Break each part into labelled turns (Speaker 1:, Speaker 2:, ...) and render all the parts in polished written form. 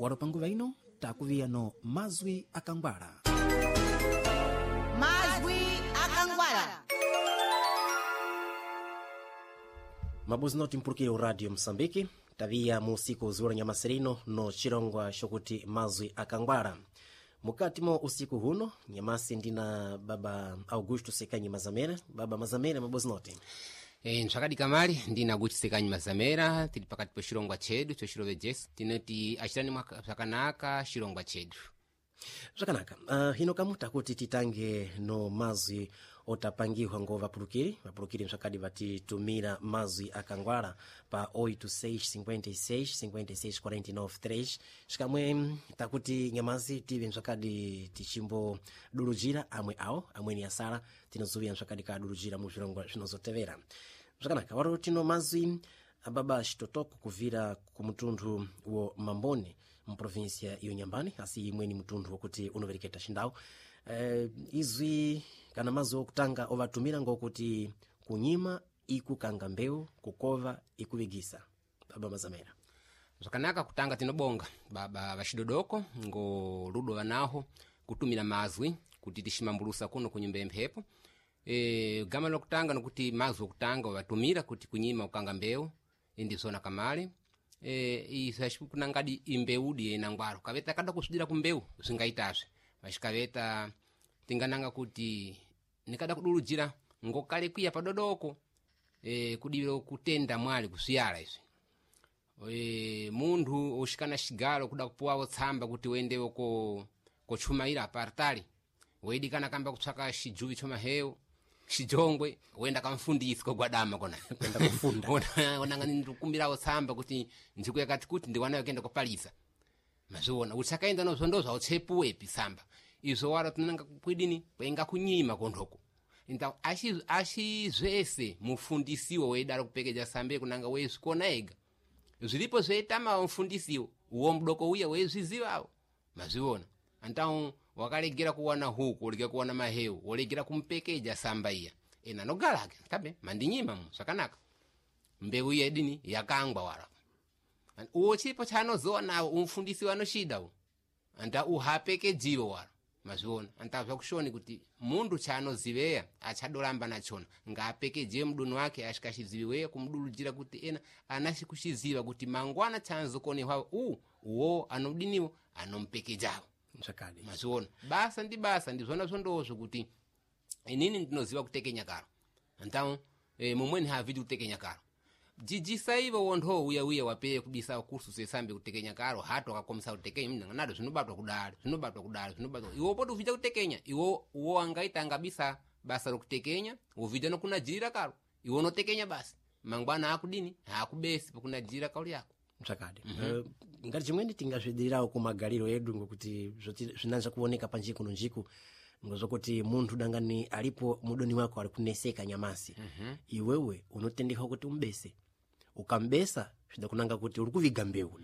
Speaker 1: walopanguva ino takuviyano mazwi akangwala.
Speaker 2: Mazwi akangwala.
Speaker 1: Mabuzi noti mpulukire u Radio Msambiki taviya mu usiku uziwula nyamasirino no chilongwa shokuti mazwi akangwala. Mukati mo usiku huno nyamasi ndina baba Augusto Sekanyi Mazamera. Baba Mazamera, mabuzi noti
Speaker 3: nchakadi kamali ndina Augusto Sekanyi Mazamera, tili pakati po chilongwa chedu chochilove jesu tinoti achitani mwakanaka chilongwa chedu
Speaker 1: zvakanaka. Hino kamuta kuti titange no mazwi otapangiwa ngo vapulukiri msakadi vatitumira mazwi akangwala pa 86565649 shikamwe takuti nyamazi tive msakadi tichimbo dulujira amwe awo amweni asala tinozuwira msakadi ka dulujira mu zvilongwa zvinozotevera. Zvakanaka waro tino mazwi ababa Chitotoko kuvira kumutundu wo Mambone mprovinsia iyo Nyambani asi imweni mutundu wokuti unovereketa xindawu. Izwi kana mazwi okutanga ovatumira ngokuti kunyima ikukanga mbeu kukova ikuvigisa. Baba Mazamera,
Speaker 3: zvakanaka kutanga tinobonga baba vaxidodoko ngo ludo vanaho kutumira mazwi kuti tiximambulusa kuno kunyumba yemphepo. Gama lokutanga nokuti mazwi okutanga ovatumira kuti kunyima ukanga mbeu indizona kamali. Isaxipu kunangadi imbeudi yenangwaro kaveta kada kusudira kumbeu zingaitaswe vaxikaveta tingananga kuti nikada kudulujira ngokale kwiya padodoko kudivira kutenda mwali kusiyala izi. Mundu uxikana xigalo kuda kupuwawo tsamba kuti wendewo kochumaira apartali weidikana kamba kutsaka xijuvi chomaheu xijongwe wenda kamfundisi kogwadama kona kwenda kufunda onanga ndikumbirawo tsamba kuti nziku yakati kuti ndiwanayo kenda kopalisa maziona utsakaenda nozondoza utsepuwe pisamba izo wara tunanga kwidini kwenga kunyima kondoko inta zvese mufundisiwo weidala kupekeja sambe kunanga wesu kona ega zilipo zvetama mfundisiwo uwo mdoko uya wezvizivawo maziona antao wakalegera kuwana huku olegera kuwana maheu olegera kumpekeja samba iya ena nogalake tabe mandinyima mu sakanaka mbeu iya dini yakangwa wala uwo chipo chanozona umfundisi wano shida u anta uhapekejiwo wala maziona anta vakushoni kuti mundu chanoziveya achadolamba nachona ngapekeje mdunu wake ashikashiziwe kumdulujira kuti ena anashi kushiziva kuti mangwana chanzo kone hwa uwo anodiniwo anompekejawo
Speaker 1: msakadi
Speaker 3: maziona basa ndizona zondozo kuti inini ndinoziva kutekenya karo antao mumweni havidi kutekenya karo jijisa ivo wontho uya wapeye kubisa kursu sesambe kutekenya karo hato akakomisa kutekenya mnanga nado zinobatwa kudali iwo poto uvija kutekenya iwo angaita angabisa basa rokutekenya uvija nokuna jirira karo iwo notekenya basi mangwana akudini hakubesi pokuna jirira kauli yako
Speaker 1: msakadi. Ngati chimweni tingazvidirirawo kumagaliro edu ngokuti zvinanza kuoneka panjiku nonjiku ngozokuti munthu dangani alipo mudoni wako ali kuneseka nyamasi iwewe unotendeka kuti umbese ukambesa zvidakunanga kuti uri kuviga mbeu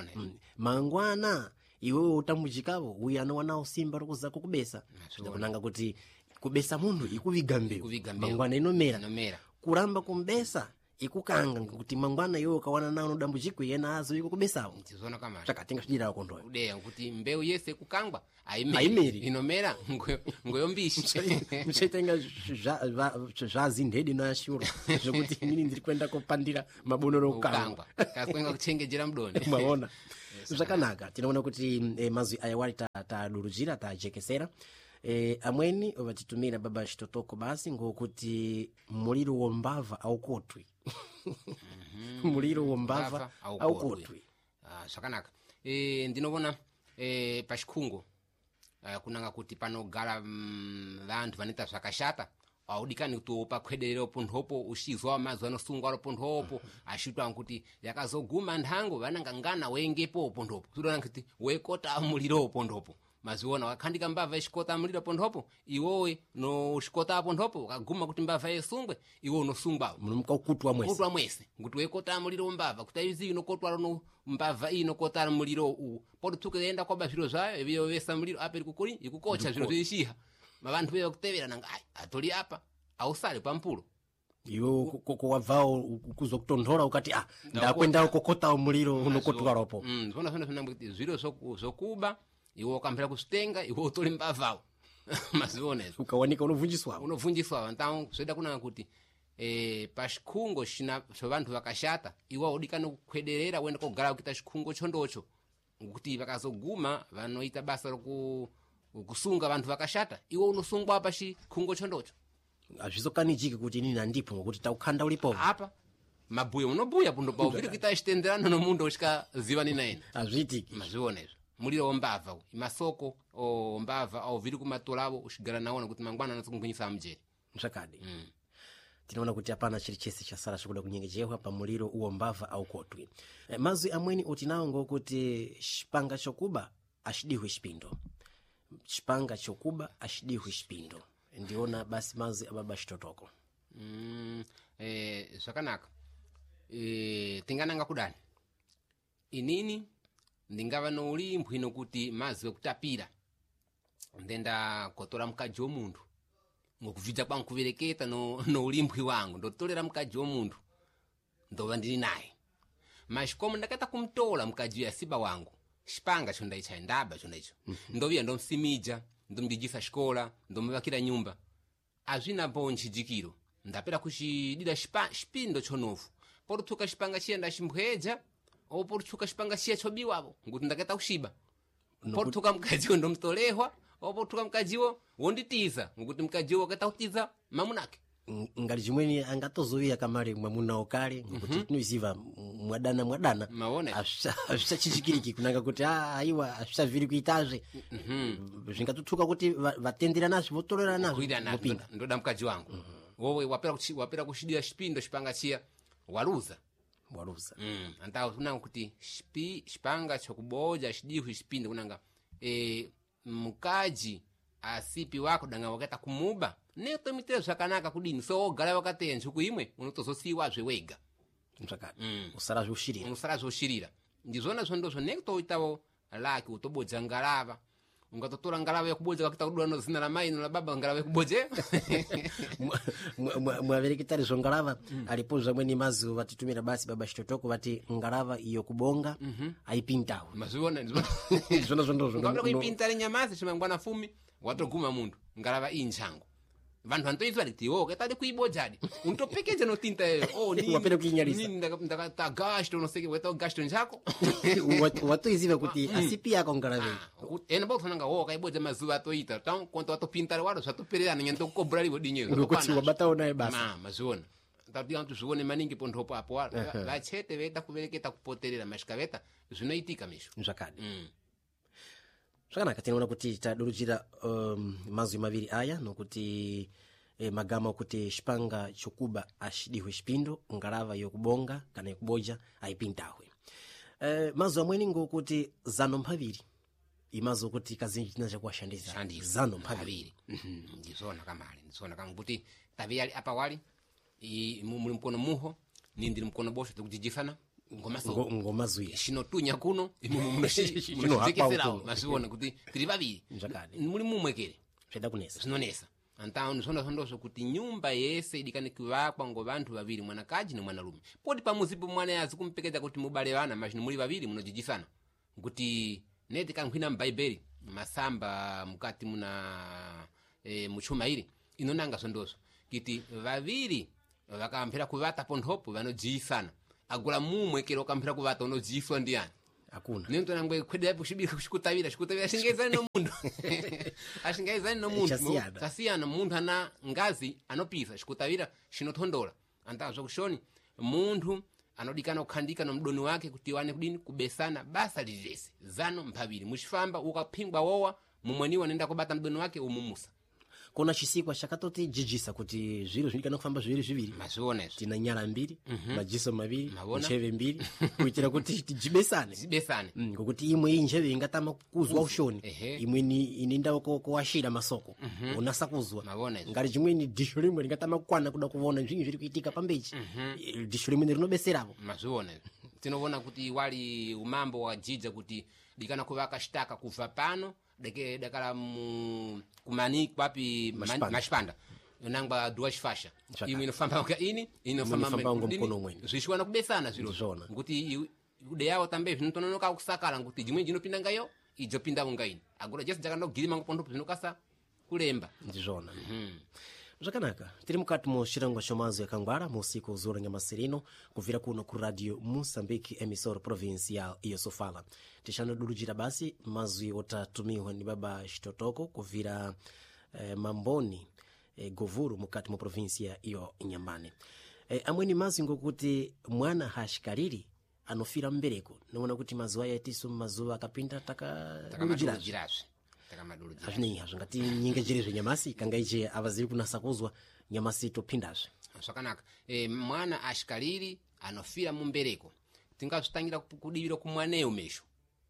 Speaker 1: mangwana iwewe utambuchikavo uyu anowanawo simba rokuza kukubesa zvidakunanga kuti kubesa munthu ikuviga mbeu mangwana inomera kuramba kumbesa ikukanga kuti mangwana iwe ukawana nawo dambuchiko yena azo ikukubesawo
Speaker 3: tizona kama
Speaker 1: takatenga chidira kondoyo
Speaker 3: udeya kuti mbeu yese kukangwa aimeri inomera ngoyombishi
Speaker 1: mchetenga zvazindedi nashura zvokuti nini ndiri kwenda kopandira mabonoro ukangwa
Speaker 3: kakwenga kuchengejera mdoni
Speaker 1: mwaona zvakanaka tinoona kuti mazwi ayawali tadurujira tajekesera. Amweni vatitumira baba Chitotoko basi ngokuti muliro wombava aukotwi muliro wombava aukotwi
Speaker 3: zvakanaka. Ndinovona pachikungo kunanga kuti panogara vantu vaneta zvakashata audikani kuti opakwederero ponhopo ushizwa mazwi anosungwa ponhopo ashitwa kuti yakazoguma ndango vananga ngana wengepo ponhopo tudona kuti wekota muliro ponhopo maziona wakandika mbava ishikota muliro ponhopo iwowe no ushikota ponhopo ukaguma kuti mbava yesungwe iwo unosungwa
Speaker 1: munomka kutwa
Speaker 3: mwese kuti wekota muliro mbava kuti aizi inokotwa no mbava inokota muliro u potuke yenda kwa bashiro zvayo ebiyo vesa muliro aperi kukuri ikukocha zviro zvishiha mavantu beva kutevera nanga ai atoli apa ausale pampulo
Speaker 1: iwe kuwavao kuzokutonthora ukati ndakwenda ukokota umuliro unokotwalapo
Speaker 3: zona kuti zviro zokuba iwe ukamphera kusitenga iwe utole mbavawo mazioneza
Speaker 1: ukawanika unovunjiswa
Speaker 3: então zoida kunanga kuti pa xikhungo xina so vanthu vakashata iwe udikana kukhwederera wenda kogala ukita xikhungo chondocho kuti vakazoguma vanoita basa kusunga vanthu vakashata iwe unosungwa apa xikhungo chondocho
Speaker 1: azvizokanijiki kuti nini andipo ngokuti taukhanda ulipo
Speaker 3: apa mabuya unobuya pundo pa uviri kuita xitenderano nomundo uxikaziva nina ena
Speaker 1: azvitiki
Speaker 3: mazionezvo muliro wombava imasoko ombava auviri kumatolavo uxigala naona kuti mangwana anatsikungwinyisa mujeri
Speaker 1: msakadi tinaona kuti apana chili chese chasala chikuda kunyengejewa pa muliro uwo mbava au kotwi mazwi amweni utinawo ngokuti xipanga chokuba axidihwe xipindo xipanga chokuba axidihwe xipindo ndiona basi mazwi ababa xitotoko
Speaker 3: zvakanaka tingananga kudani inini ndingava noulimbwi nokuti mazwi ekutapira ndenda kotora mukadzi womunthu ngokubvita kwangu kuvereketa noulimbwi wangu ndotolera mukadzi womunthu ndova ndiri naye mas como ndakaita kumtola mukadzi yasiba wangu xipanga chondaichayi ndaba chondaicho ndoviya ndomsimija ndomudijisa xikola ndomuvakira nyumba azvina bo nchijikiro ndapera kuxidira xipindo chonofu porutsuka xipanga chiya ndaximbweja ou porutsuka xipanga chiya chobiwavo nguti ndakaita kuxiba porutsuka mukadzi ndomutolehwa ou porutsuka mukadzi wonditiza nguti mukadzi wakaita kutiza mamunake
Speaker 1: ngali chimweni angatozoviya kamale mwamuna okale ngokuti tinoziva mwadana
Speaker 3: maone
Speaker 1: azvisachichikiriki kunanga kuti aiwa azvisaviri kuitazve zvingatutsuka kuti vatendera nazvo votolera nazvo
Speaker 3: ndoda mukadzi wangu wowe wapera kuxidira xipindo xipanga chiya waluza anta kunanga kuti xipanga chokuboja xidihwe xipindo kunanga mukadzi asipi wako danga wakaita kumuba netomitira zvakanaka kudini so ogala wakateya njuku imwe unotozosiiwazve wega usara zvoshirira ndizvona zvondozvo nekutoitawo laki utobodza ngalava ungatotora ngalava yekubodza kakuita kudula nozina la mai nola baba ngalava yekubodze
Speaker 1: mwaverekitari zo ngalava alipo zamweni mazi vatitumira basi baba xitotoko vati ngalava iyo kubonga aipintawo
Speaker 3: mazviona
Speaker 1: zvona zvondozvo
Speaker 3: ngavula kuipintare nyamazi chimangwana fumi watoguma munthu ngalava iyi nchango vantu vantoizwa kuti katadi kuibodzadi untopekeja notinta
Speaker 1: wapere kuinyalisa
Speaker 3: ndakata gashto noseke weta gashto njako
Speaker 1: watoiziva kuti asipi yako ngalave
Speaker 3: ena bokufananga kaibodza mazuva atoita tan konto watopintare wado zvatopererana nyento kukobhura livo dinyeyo
Speaker 1: ngokuti wabatawo naye basa
Speaker 3: mazviona tatiya kuti zvione maningi pontopo apo vachete veta kuvereketa kupoterera masvikaveta zvinoitika misho
Speaker 1: zvakadi zvakanaka tinoona kuti tadurudzira mazwi maviri aya nokuti magama okuti xipanga chokuba axidihwe xipindo ngalava yokubonga kana yokuboja aipintahwe mazwi amweni ngokuti zano mphaviri imazi okuti kazinji tina chakuwashandiza zano mphaviri
Speaker 3: ndizona kamali ndizona kangu kuti taviyali apa wali muli mkono muho nindiri mkono bosho tikujijisana
Speaker 1: ngomazwi
Speaker 3: xinotunya kuno munoxikisirawo masivona kuti tiri vaviri muli mumwekere
Speaker 1: zveda kunesa
Speaker 3: zvinonesa antao ndizvondazvondozvo kuti nyumba yese idikani kuvakwa ngo vanthu vaviri mwanakaji nemwanarume poti pamuzipo mwana yazi kumpekedza kuti mubale vana machino muli vaviri munojijisana kuti neti kankhwina mbhaibheri masamba mukati muna muchuma iri inonanga zvondozvo kuti vaviri vakamphera kuvata ponthopo vanojiyisana agula mumwekero ukamphera kuvata unojiyiswa ndiyani
Speaker 1: akuna
Speaker 3: nento nangwe khwedera kuxibika xikutavira xingaizani nomunthu axingaizani nomunthu chasiyana munthu ana ngazi anopisa xikutavira xinothondola antazvo kuxoni munthu anodikana kukhandika nomudoni wake kuti wane kudini kubesana basa lililese zano mphaviri muxifamba ukaphingwa wowa mumweniwa nenda kubata mudoni wake umumusa
Speaker 1: kona chisikwa chakatoti jijisa kuti zviro zvinikana kufamba zviviri
Speaker 3: mazvionezvo
Speaker 1: tina nyala mbiri majiso maviri ncheve mbiri kuitira kuti tijibesane ngokuti imwe injeve ingatama kuzwa ushoni imwe inindawo kowashira masoko unasa kuzwa ngati chimweni disho limwe lingatama kukwana kuda kuona zvinhu zviri kuitika pambechi disho limwe rinobeserapo
Speaker 3: mazvionezvo tinovona kuti wali umambo wajija kuti dikana kuvaka xitaka kubva pano dakala kumani kwapi maxipanda nangwa duas faixa
Speaker 1: Chaka.
Speaker 3: imwe inofamba nga ini inofamba
Speaker 1: inofamba
Speaker 3: mbele
Speaker 1: mkono
Speaker 3: kudini,
Speaker 1: mwene.
Speaker 3: zvishiwana kubesana zviro
Speaker 1: Zona.
Speaker 3: nguti ude yawo tambe zvinotononoka kusakala nguti jimwe jinopinda ngayo ijopindawo ngaini agora jesi jakandogirima ngopondopo zvinokasa kulemba
Speaker 1: ndizvona zvakanaka tiri mukati muchirangwa chomazo yakangwara musiku zura nyamasirino kubvira kuno ku radio moçambique emissora provincial iyo sofala tichanoduludzira basi mazwi otatumiwa ni baba xitotoko kubvira mamboni govuru mukati mu provincia iyo inyambane amweni mazwi ngokuti mwana haxikaliri anofira mbereko niwona kuti mazuwa yatiso mazuwa akapinda takaduludzirazve azvinei hazvo ngati nyengejerezve nyamasi kangaije avazivi kunasa kuzwa nyamasi tophindazve
Speaker 3: zvakanaka mwana ashikaliri anofira mumbereko tingazvitangira kudivira kumwaneyo mesho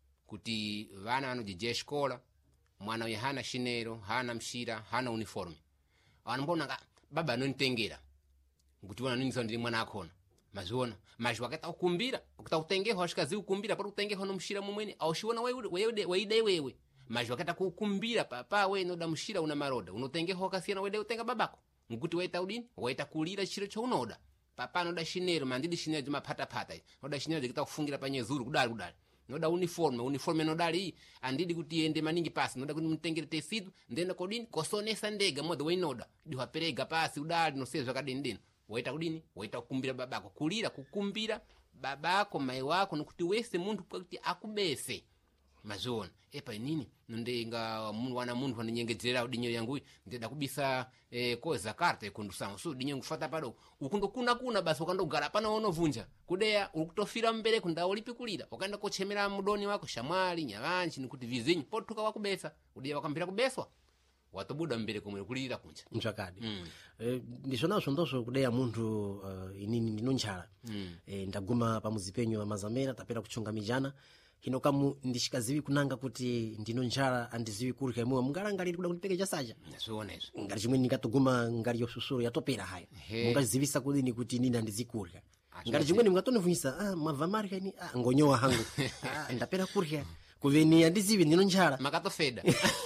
Speaker 3: kuti vana vanojija xikola mwana uyu hana xinero hana mshira hana uniforme anombona baba anonitengera kuti vona niniza ndiri mwana akhona mazviona mazvi wakaita kukumbira ukuta kutengeho asvikazivi kukumbira pari kutengeho nomushira mumweni auxiona weida iwewe mazvi wakaita kukumbira papa we noda mushira una maroda unotengeho wakasiyana wede utenga babako ngukuti waita udini waita kulira chiro chaunoda papa anoda shinero mandidi shinero dzemaphatapata noda shinero dzekuita kufungira panyezuru kudali noda uniforme nodali andidi kuti ende maningi pasi noda kuti mutengere tesidu ndenda kodini kosonesa ndega modhe weinoda diwaperega pasi udali nosiye zvakadini waita kudini waita kukumbira babako kulira kukumbira babako mai wako nokuti wese muntu kuti akubese mazviona epa inini nondenga wana muntu wandinyengedzera udinyo yangu ndida kubisa koza karta ikundusangu so dinyo ngufata pado ukundokuna basi ukandogara pana wonovunja kudeya ukutofira mbereko ndawo lipi kulira wakaenda kochemera mudoni wako shamwali nyavanchi nikuti vizinyi potuka wakubesa udiya wakambira kubeswa watobuda mbereko mwe kulira kunja
Speaker 1: mchakadi ndizvonazvo ndozvo kudeya muntu inini ndinonjala ndaguma pamuzipenyu amazamera tapera kuchunga mijana hino kamu ndishikazivi kunanga kuti ndino njala andizivi kurya imwe mungalangaliri kuda kundipeke chasacha
Speaker 3: nazviona izvo
Speaker 1: ngati chimwe ndingatoguma ngali yosusuru yatopera haya mungazivisa kudini kuti nini andizikurya ngati chimwe mungatonivunisa mwabva marya ini ngonyowa hangu ndapera kurya kuveni andizivi ndino njala
Speaker 3: makatofeda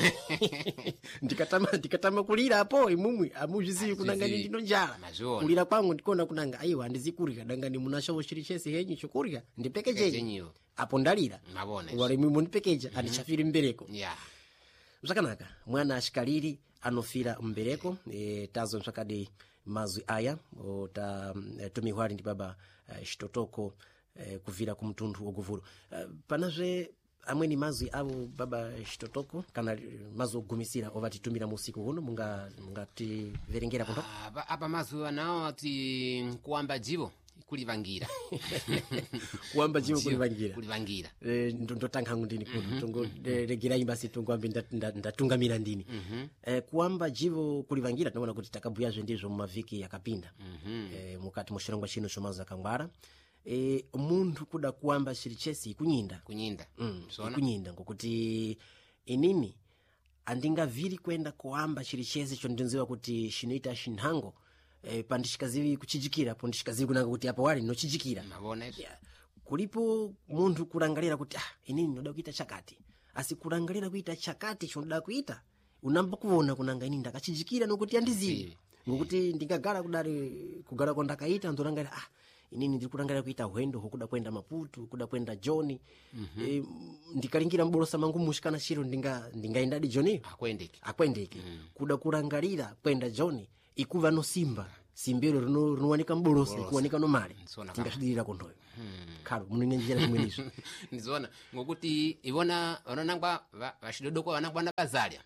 Speaker 1: ndikatama kulira apo imumwe amuzvizivi kunanga ni ndino njala kulira kwangu ndikona kunanga aiwa andizikurya dangani munashawo chiri chese henyu chokurya ndipeke cheche apo ndalira walimi mundipekeja andichafiri mbereko zvakanaka mwana ashikaliri anofira mbereko tazo msakadi mazwi aya tumihwali ndi baba xitotoko kuvira kumtundu oguvulu panazve amweni mazwi avo baba xitotoko kana mazwi ogumisira ovatitumira musiku uno mungativerengera kuno
Speaker 3: apa mazwi anawo ati kuamba jivo kulivangira
Speaker 1: kuamba jivo
Speaker 3: kulivangira
Speaker 1: ndotanghangu ndini kuno tongoregerai basi tongwambe ndatungamira ndini kuamba jivo kulivangira tinoona kuti takabuyazve ndizvo mumavhiki yakapinda mukati muchirongwa chino chomazo akangwara muntu kuda kuamba chiri chese ikunyinda ikunyinda ngokuti inini andingaviri kwenda kuamba chiri chese chondinziwa kuti chinoita shinhango pandishikazivi kuchijikira po ndishikazivi kunanga kuti apa wali nochijikira kulipo muntu kurangalira kuti inini noda kuita chakati asi kurangalira kuita chakati chonoda kuita unamba kuona kunanga inini ndakachijikira nokuti andizivi ngokuti ndingagara kugara kwandakaita ndorangalira inini ndiri kurangalira kuita hwendo hokuda kwenda Maputo kuda kwenda Joni ndikalingira mbolosa mangu mushikana chiro ndingaendadi Joni akwendeke kuda kurangalira kwenda Joni ikuva no simbero rinowanika mbolosa ikuwanika no mali tingasvidirira kondoyo khalo munenjera chimwenizo
Speaker 3: ndizona ngokuti ivona vanonangwa vashidodoko vanangwa na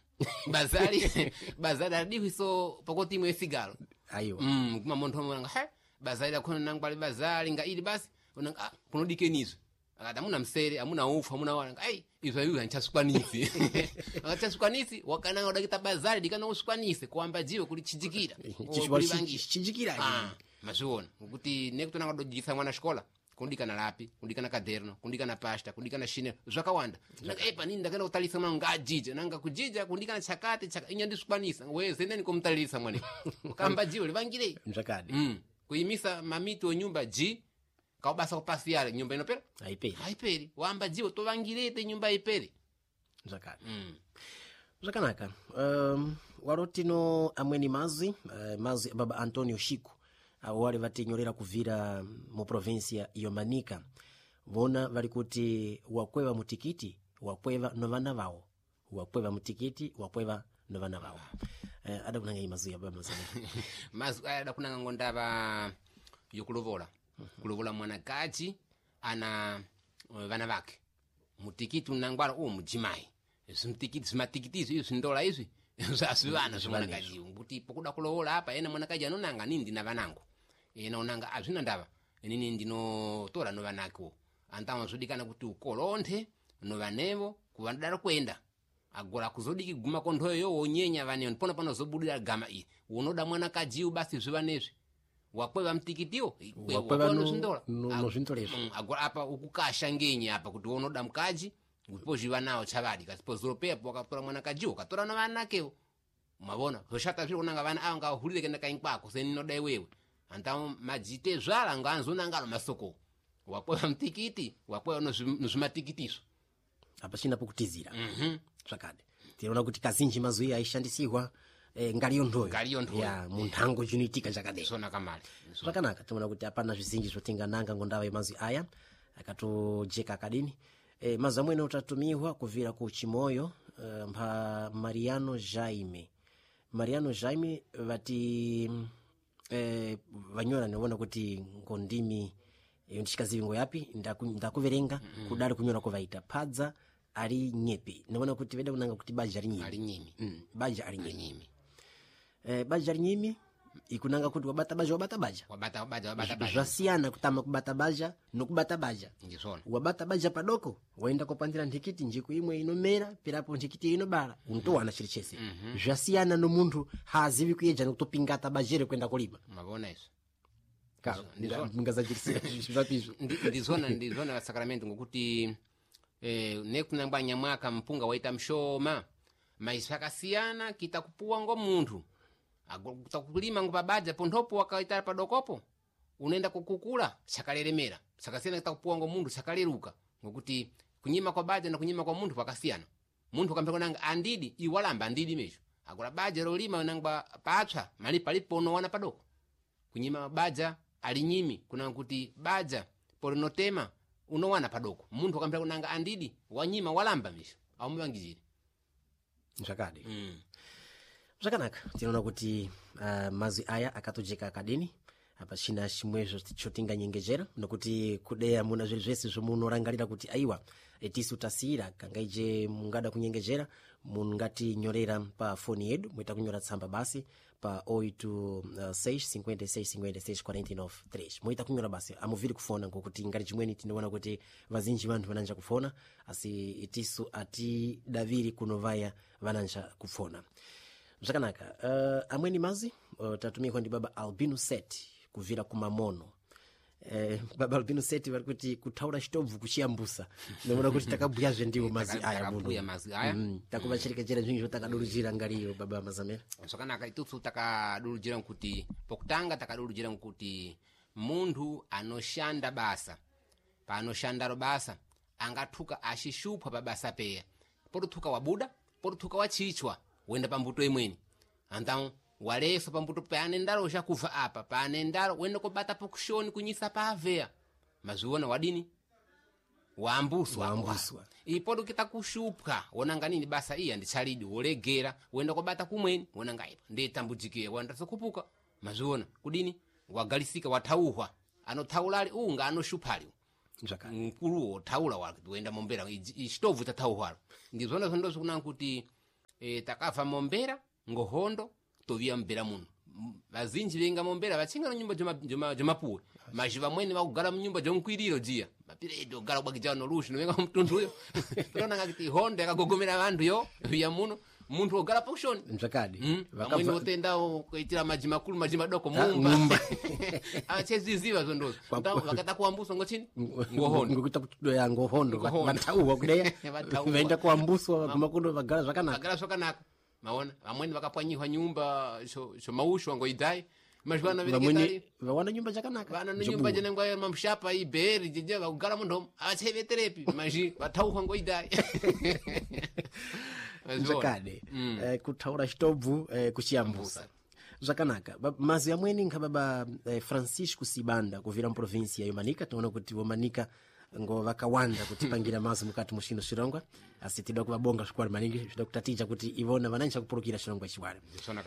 Speaker 3: bazali adihwiso pakoti imwe sigalo
Speaker 1: aiwa
Speaker 3: kuma muntu omanga bazali lakhono nangwa bazali nga ili basi unanga kunodikenizwe akati amuna msere amuna ufu amuna wanga izwa iwe anchasukwanisi akachasukwanisi wakananga udakita bazali dikana usukwanise kuamba jiwe kulichijikira
Speaker 1: chichijikira
Speaker 3: mazviona ngokuti nekutonanga dojisa mwana xikola kundikana lapi kundikana kaderno kundikana pasta kundikana shine zvakawanda nanga nini ndakaenda kutalisa mwana ngajija nanga kujija kundikana chakati inyandisukwanisa wezendeni komutalisa mwana kamba jiwe livangirei
Speaker 1: mzakadi
Speaker 3: kuimisa mamito nyumba G kaubasa kupasi yale nyumba inopera
Speaker 1: haiperi
Speaker 3: wamba jiwo tovangirete nyumba iperi
Speaker 1: mzakadi zvakanaka. Warotino amweni mazi mazi baba Antonio Chico avo wale vatinyorera kuvira mu provincia yomanika vona vari kuti wakweva mutikiti wakweva novana vavo, wakweva mutikiti wakweva novana vavo. Ada kunanga imazi ya baba mazana
Speaker 3: mazi ada kunanga ngondava yokulovola kulovola mwanakazi ana vana vake mutikiti unangwala mujimai zimtikiti zimatikitizo iyo zindola izvi zasivana zimwanakazi kuti pokuda kulovola apa ena mwanakazi anonanga nini ndina vanangu ena unanga azvina ndava nini ndinotora novanako antawa zodikana kuti ukolonthe novanevo kuvandara kuenda agora kuzodiki guma konthoyo wonyenya vanevo pona pano zobudira gama iyi unoda mwanakazi basi zvivanezvi wakweva mtikitiwo
Speaker 1: wakweva
Speaker 3: nozvindola
Speaker 1: nozvindolezvo
Speaker 3: agora apa ukukasha ngenye apa kuti unoda mkazi ndipo zviva nawo chavadi kasipo zoropepo wakatora mwanakazi ukatora navanakewo mavona zoshata zviri kunanga vana ava ngavahulire kenda kainkwako seninoda iwewe antawo madzite zvala nganzonangalo masoko wakweva mtikiti wakweva nozvimatikitiso
Speaker 1: apa china pokutizira zvakade tinoona kuti kazhinji mazuvi aishandisirwa ngaliyo ndoyo ya munthango chinoitika chakadai zvakanaka. Tinoona kuti apana zvizinji zvotingananga ngondava yemazuvi aya akatojeka akadini. Mazuvi amwene utatumiwa kuvira ku Chimoyo mpa Mariano Jaime vati vanyora niona kuti ngondimi ndichikazivingo yapi ndakuverenga kudari kunyora kuvaita padza ari nyepe niona kuti veda kunanga kuti baja ari nyemi baja ari nyemi baja ari nyemi ikunanga kuti wabata baja zvasiyana kutama kubata baja nokubata baja. Wabata baja padoko waenda kopandira ntikiti njiku imwe inomera pirapo ntikiti inobala untowana chiri chese zvasiyana nomuntu haazivi kuyeja nokutopingata bajere kwenda kuliba
Speaker 3: mavona iso
Speaker 1: mungazajirisia zvapizvo
Speaker 3: ndizona sakramenti ngokuti nekunangwanya mwaka mpunga waita mshoma maisi akasiyana kita kupuwa ngomuntu takulima ngopabaja pontopo wakaita padokopo unaenda kukukula chakaleremera sakasiyana kita kupuwa ngomuntu chakaleruka ngokuti kunyima kwa baja na kunyima kwa muntu pakasiyana muntu kampeko nanga andidi iwalamba andidi mesho agora baja rolima nangwa patsva mali palipo unowana padoko kunyima baja alinyimi kuna kuti baja polinotema unowana padoko muntu kampeko nanga andidi wanyima walamba mesho aumuvangizire
Speaker 1: zvakade zvakanaka. Tinoona kuti mazi aya akatojeka akadini apa china chimwezvo chotinganyengejera nokuti kudeya muna zviri zvese zvomunorangarira kuti aiwa tisu tasiyira kangaije mungada kunyengejera mungatinyorera pa foni yedu muita kunyora tsamba basi pa 826565649 muita kunyora basi amuviri kufona ngokuti ngati chimweni tinoona kuti vazinji vantu vananja kufona asi tisu ati daviri kunovaya vananja kufona zvakanaka. Amweni mazi tatumikwa ndi baba Albino Set kuvira kumamono. Baba Albino Set vari kuti kutaura chitobvu kuchiyambusa noona kuti takabuyazve ndiwo mazi aya muno takuvacherekechera zvinhu takadurujira ngaliyo baba Mazamera.
Speaker 3: Zvakanaka itusu takadurujira kuti pokutanga takadurujira kuti muntu anoshanda basa paanoshanda basa angatuka ashishupwa pabasa peya potutuka wabuda potutuka wachichwa wenda pambuto imweni antawo waleso pambuto paanendaro chakuva apa paanendaro wenda kobata pokushoni kunyisa paveya maziona wadini waambuswa ipoto kita kushupwa wonanga nini basa iya ndichalidi wolegera wenda kobata kumweni wonanga ipa ndetambujike wanda sokupuka maziona kudini wagalisika watauhwa anothaulali unga anoshupali mkulu taula wenda mombera ichitovu tatauhwalo ndizona zondozo kunanga kuti takava mombera ngohondo tovia mbera muno vazinji venga mombera vachinga no nyumba jomapuwe maji vamweni vakugara munyumba jomkwiriro jiya mapiredo gara kubwakijao nolushi novenga mtunduyo tonanga kuti hondo yakagogomera vantu yo via muno muntu ogara pokushoni
Speaker 1: mzvakadi
Speaker 3: vamweni votenda kuitira maji makulu maji madoko mumba acheziziva zondozo vakata kuambuswa ngochini ngohondo
Speaker 1: ngokuita kutoya ngohondo vatauwa kudeya vaenda kuambuswa vamakuno vagara
Speaker 3: zvakanaka maona vamweni vakapwanyihwa nyumba shomaushwa ngoidai
Speaker 1: vamweni vawana nyumba chakanaka
Speaker 3: vana nyumba jenengwa mamshapa iberi jeje vakugara mundomo avacheveterepi maji vatauhwa ngoidai
Speaker 1: mzakade kuthaura chitobvu kuchiyambusa zvakanaka mazi amweni nkhababa Francisco Sibanda kuvira mprovinsi ya Yomanika tinaona kuti Womanika ngo vakawanda kutipangira mazi mukati mushino shirongwa asitidwa kuvabonga shukwari maningi zvida kutaticha kuti ivona vanancha kupurukira shirongwa chiwari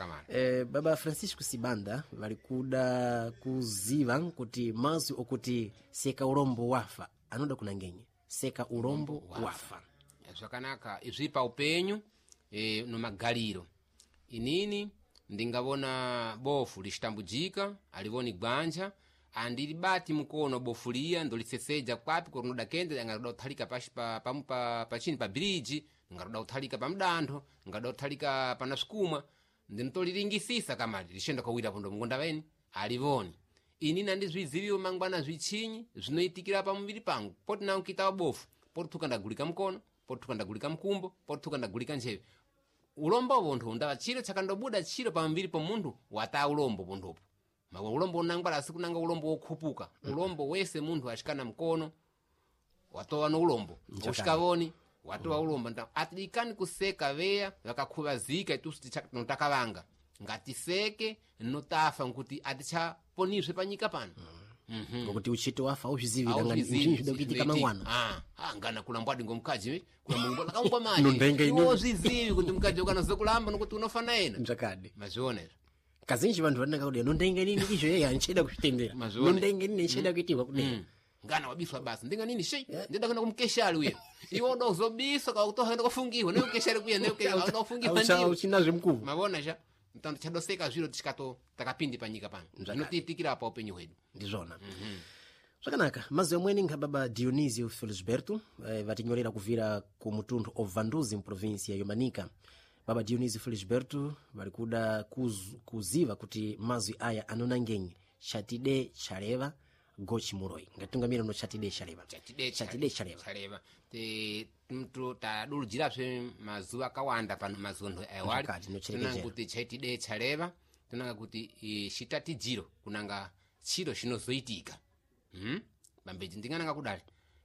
Speaker 1: baba Francisco Sibanda vari kuda kuziva kuti mazi okuti seka urombo wafa anoda kunangenye seka urombo wafa
Speaker 3: zvakanaka izvi pa upenyu nomagaliro inini ndingavona bofu lishitambujika alivoni gwanja andili bati mukono bofu liya ndolitseseja kwapi korunoda kende ngaroda kuthalika pachini pa bridge ngaroda kuthalika pa mdantho ngaroda kuthalika pa nasukumwa ndinitolilingisisa kamali lishenda kawira pondo mngonda weni alivoni inini andizviziviwo mangwana zvichinyi zvinoitikira pamuviri pangu poti nankita bofu poti thuka ndagulika mkono poti thuka ndagulika mkumbo poti thuka ndagulika njeve ulombo bontho ndava chiro chakandobuda chiro pamuviri pomunthu wata ulombo ponthopo mawa ulombo unangwala asikunanga ulombo wokhupuka ulombo wese munthu ashikana mkono watowa no ulombo ushikavoni watowa ulombo atidikani kuseka veya vakakhuvazika itusi notakavanga ngatiseke notafa nkuti atichaponiswe panyika pano
Speaker 1: ngokuti uchito wafa uzvizivira ngani zvinoda kuitika mangwana
Speaker 3: ngana kulambwadi ngomkaji kulambwa lakangwa maji iwo zvizivi kuti mkaji ukanazokulamba nokuti unofana ena
Speaker 1: mzakade
Speaker 3: mazviona izvo
Speaker 1: kazhinji vantu vanenge kuti nondenge nini izvo yeye ancheda kuzvitendera nondenge nini ncheda kuitirwa kudera
Speaker 3: ngana wabiswa basi ndinga nini shi ndida kwenda kumkeshali uye iwo ndo zobiswa kautohenda kufungirwa ne ukeshali kuye ne ukefungirwa
Speaker 1: ndiwo uchinazve mkuu
Speaker 3: mabona ja mtando chadoseka zviro tikato takapindi panyika pano zvinotiitikira apa upenyu hwedu
Speaker 1: ndizvona zvakanaka mazi amweni nkhababa Dionisio Felisberto vatinyorera kuvira ku mutunthu obvanduzi mprovinsi ya Yomanika baba Dionisio Felisberto vari kuda kuziva kuti mazi aya anonangenye chatide chaleva gochimuroi ngatungamira no chatide chaleva
Speaker 3: mtu tadulujirapse mazuva akawanda pano mazontho awali tunanga kuti chatide chaleva tunanga kuti chitatijiro kunanga chiro chinozoitika bambeji ndingananga kudali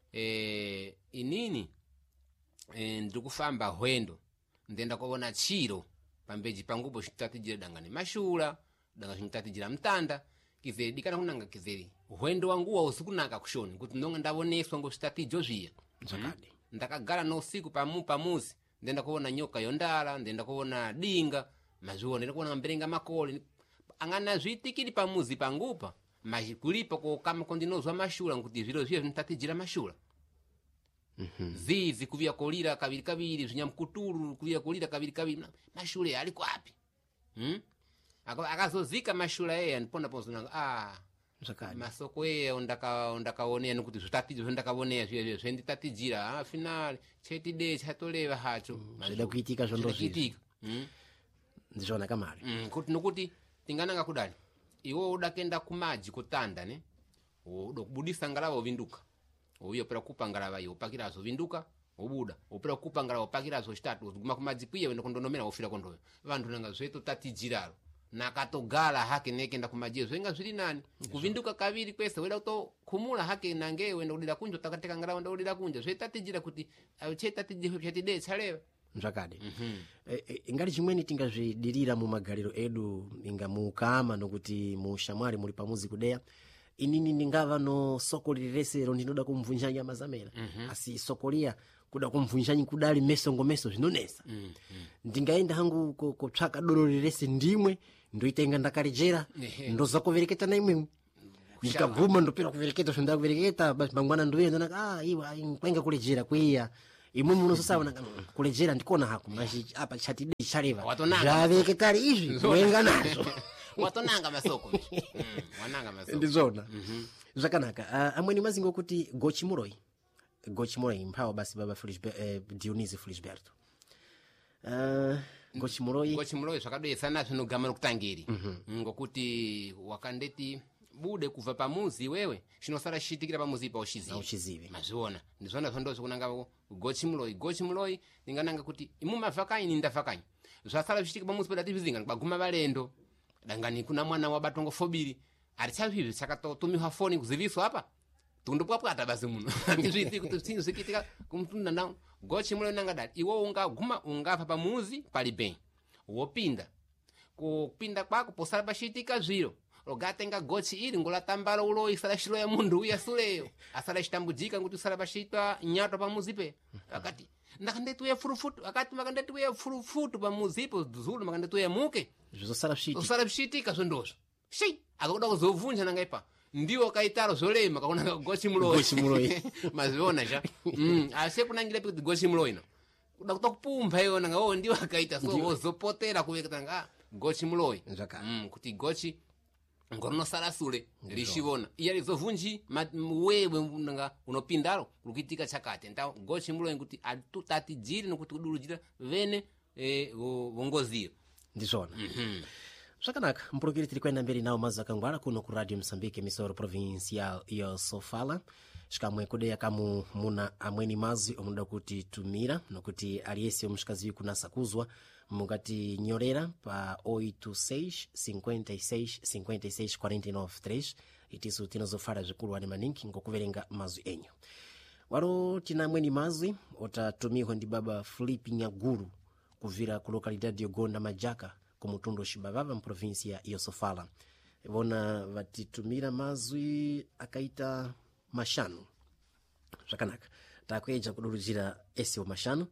Speaker 3: inini ndikufamba hwendo ndenda kuona chiro pambeji pangupo chitatijiro dangani mashula danga chitatijira mtanda kizeri dikana kunanga kizeri hwendo wanguwa usikunaka kushoni kuti ndonga ndavoneswa ngo chitatijo zviya ndakagara no usiku pamuzi ndenda kuona nyoka yondala ndenda kuona dinga mazviona ndenda kuona mberenga makole angana zvitikiri pamuzi pangupa mazikulipa ko kama kondinozwa mashula kuti zviro zviya zvitatijira mashula zizi kuvia kolira kaviri zvinyamkuturu kuvia kolira kaviri mashule ali kwapi akazozika mashula yeye andiponda ponzona masoko yeye undakaonea nokuti zvitatidzo zvendakaonea zviye zvenditatijira finali chetide chatoleva hacho
Speaker 1: zvida kuitika zvondozviitika ndizvona kamari
Speaker 3: kuti nokuti tingananga kudali iwo udakenda kumaji kutanda ne udokubudisa ngalava uvinduka uyo pera kupa ngalava iyo upakirazo vinduka ubuda upera kupa ngalava upakirazo chitatu guma kumaji kwiye wenda kondonomera ufira kondoyo vantu nanga zveto tatijiralo nakatogala hake nekenda kumaji zvenga zviri nani kuvinduka kaviri kwese weda kutokhumula hake nange wenda kudira kunjo takateka ngalava wenda kudira kunjo zvetatijira kuti chetatijira chatide chaleva
Speaker 1: mzvakade ingati chimweni tingazvidirira mumagaliro edu inga muukama nokuti mushamwari muri pamuzi kudeya inini ndingava no soko liresero ndinoda kumvunja nyama zamera asi sokolia kuda kumvunjanyi kudali meso zvinonesa ndingaenda hangu kotsvaka doro rirese ndimwe ndoitenga ndakarijera ndoza kuvereketa na imwe ndikaguma ndopera kuvereketa zvonda kuvereketa basi mangwana ndoenda naka iwa kwenga kulejera kwiya imwe munososava kulejera ndikona haku mashi apa chatide chaleva zvavereketari izvi wenga nazo
Speaker 3: watonanga masoko wananga masoko
Speaker 1: ndizona zvakanaka amweni mazingo kuti gochimuroi mphawa basi baba Dionisio Felisberto
Speaker 3: gochimuroi zvakadoyesana zvinogama nokutangiri ngokuti wakandeti bude kuva pamuzi wewe chinosara chichitikira pamuzi ipa uchizive mazviona ndizvona zvondozvo kunanga gochimuroi ndingananga kuti imumavhakanyi nindavhakanyi zvasara zvichitika pamuzi pedati zvizinga ndibaguma valendo dangani kuna mwana wabatongo fobiri arichavizvi sakatotumiwa foni kuziviswa apa tundopwapwata basi muno andizviiti kuti zvinhu zvikiitika kumutunda ndau gochi muloyi nangadali iwo ungaguma ungafa pamuzi pali bem wopinda kupinda kwako posala pachitika zviro logatenga gochi ili ngolatambala uloyi sala xilo ya mundu uya suleyo asala xitambujika nguti usala paxitwa nyato pamuzi pe akati ndakandetuya furufutu akati makandetuya furufutu pamuzi ipo zulu makandetuya muke
Speaker 1: zvizosala psiti
Speaker 3: usala pxitika zvondozvo shi akakuda kuzovunja nangaipa ndiwo kaitalo zolema kakunanga gochi muloyi maziona ja ase kunangira kuti gochi muloyi no kuda kutokupumba iyo nanga ndiwo akaita so wozopotera kuvekatanga gochi muloyi kuti gochi ngoronosala sule lixivona iya lizovunji wewe nanga unopindalo lukitika chakati nta gochi muloyi kuti tatijiri nokuti kudulujira vene vongoziyo
Speaker 1: ndizona zvakanaka mpulukiri tiri kuenda mberi nawo mazu akangwara kuno ku radio Moçambique emisoro provincial iyo sofala xikamwe kudeya kamu muna amweni mazi omuda kuti tumira nokuti aliyese omuxikaziwi kunasa kuzwa mungati nyorera pa 86 56 56 49 3 itiso tinazofala zvikulu ane maningi ngokuverenga mazu enyu waro tina amweni mazi otatumiwa ndi baba Filipe Nyaguru kuvira ku lokalidade yogonda majaka kumutundo xibavava mprovinsia iyo sofala vona vatitumira mazwi akaita mashanu zvakanaka takueja kuduruzira ese wa mashanu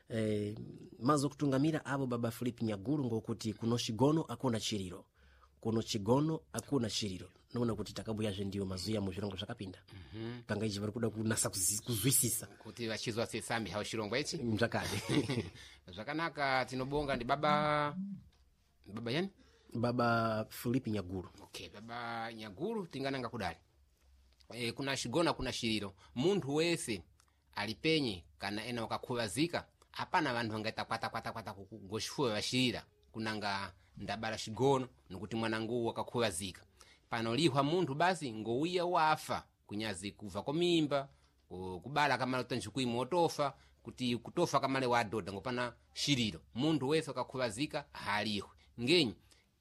Speaker 1: mazo kutungamira avo baba Filipe Nyaguru ngokuti kuno chigono akuna chiriro kuno chigono akuna chiriro noona kuti takabuyazve ndiyo mazuya muzvirongo zvakapinda panga ichi vari kuda kunasa kuzwisisa
Speaker 3: kuti vachizwa sesambi hawo chirongwa ichi
Speaker 1: mzvakade
Speaker 3: zvakanaka tinobonga ndi baba yani
Speaker 1: baba Filipe Nyaguru.
Speaker 3: Okay, baba Nyaguru tingananga kudali kuna xigona kuna xiriro munthu wese alipenye kana ena wakakhuvazika apana vanthu vangaita kwata kugoxifuwa vaxirira kunanga ndabala xigono nokuti mwanangu wakakhuvazika pano lihwa munthu basi ngouya wafa kunyazi kuva komimba kubala kamale utanjikuimwe otofa kuti kutofa kamale wadoda ngopana xiriro munthu wese wakakhuvazika halihwe ngenyi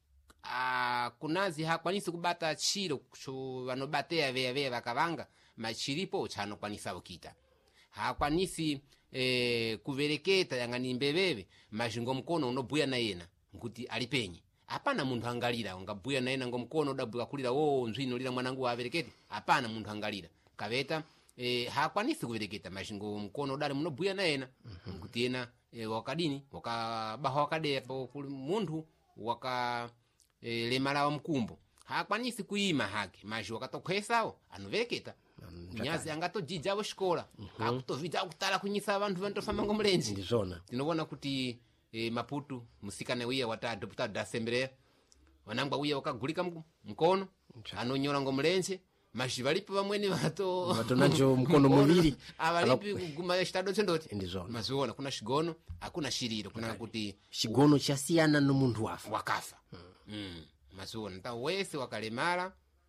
Speaker 3: kunazi hakwanisi kubata chiro vanobateya veya vakavanga machiripo chanokwanisa ukita hakwanisi kuvereketa yangani mbeveve mazhingo mkono unobuya na yena nkuti alipenye apana munthu angalira ungabuya na yena ngomkono udabuka kulira nzwino lira mwanangu waverekete apana munthu angalira kaveta hakwanisi kuvereketa mazhingo mkono udali munobuya na yena nkuti yena wakadini wakabaha wakadeya munthu waka lemala wa mkumbo hakwanisi kuima hake maji wakatokhwesawo anovereketa nyazi angatojijavo xikola akutovita akutala kunyisa vanthu vantofamba ngomulenji
Speaker 1: ndizona
Speaker 3: tinobona kuti Maputo musikana wiya wata deputado da assembleya wanangwa wiya wakagulika mkono anonyola ngomulenje maji valipo vamweni
Speaker 1: vatonajo mkono muviri
Speaker 3: avalipi kuguma estado tsendoti
Speaker 1: ndizona
Speaker 3: maziona kuna xigono akuna xiriro kuna kuti
Speaker 1: xigono chasiyana no munthu
Speaker 3: wakafa maziona nta wese wakalemala